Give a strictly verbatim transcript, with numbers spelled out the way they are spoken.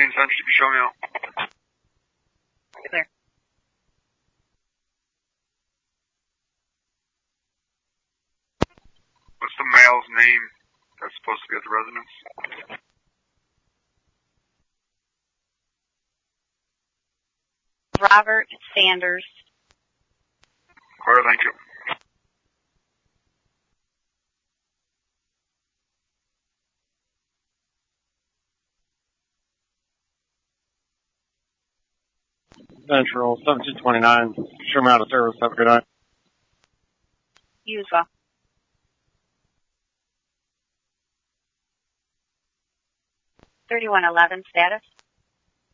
seventeen Central, you can show me out. Clear. What's the male's name that's supposed to be at the residence? Robert Sanders. Clear, thank you. Central, seventeen twenty-nine. Show me out of service. Have a good night. You as well. thirty-one eleven status.